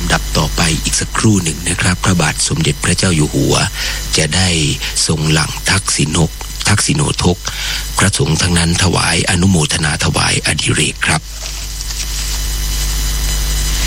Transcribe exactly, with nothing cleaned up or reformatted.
ำดับต่อไปอีกสักครู่หนึ่งนะครับพระบาทสมเด็จพระเจ้าอยู่หัวจะได้ทรงหลั่งทักษิณกทักษิโนทกพระสงฆ์ทั้งนั้นถวายอนุโมทนาถวายอดิเรกครับ